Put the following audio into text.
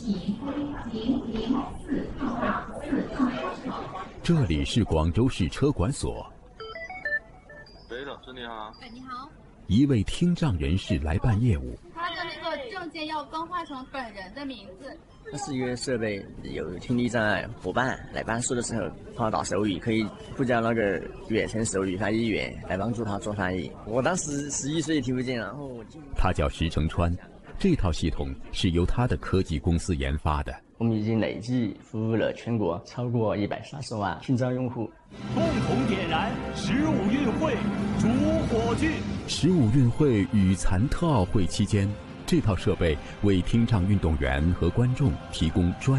这里是广州市车管所。 喂，老师你好。 哎，你好。 一位听障人士来办业务。 他的那个证件要更换成本人的名字。 它是一个设备，有听力障碍伙伴来办事的时候，他打手语可以附加那个远程手语翻译员来帮助他做翻译。我当时11岁听不见，然后他叫石成川，这套系统是由他的科技公司研发的。 我们已经累计服务了全国超过130万听障用户。 共同点燃15运会主火炬。 15运会与残特奥会期间，这套设备为听障运动员和观众提供专